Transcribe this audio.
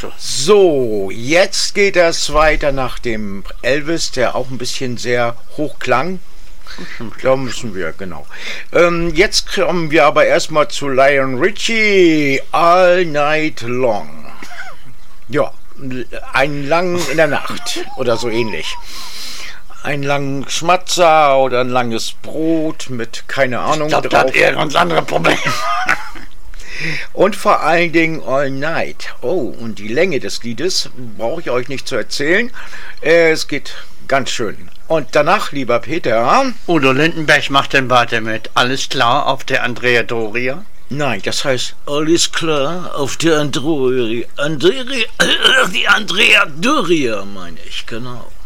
schon. So, jetzt geht es weiter nach dem Elvis, der auch ein bisschen sehr hoch klang. Da müssen wir, genau. Jetzt kommen wir aber erstmal zu Lionel Richie, All Night Long. Ja, einen langen in der Nacht oder so ähnlich. Einen langen Schmatzer oder ein langes Brot mit, keine Ahnung, ich glaub, drauf. Das hat eher ganz andere Probleme. Und vor allen Dingen All Night. Oh, und die Länge des Liedes brauche ich euch nicht zu erzählen. Es geht ganz schön. Und danach, lieber Peter... Udo Lindenberg macht dann weiter mit Alles klar auf der Andrea Doria? Nein, das heißt Alles klar auf der die Andrea Doria, meine ich, genau.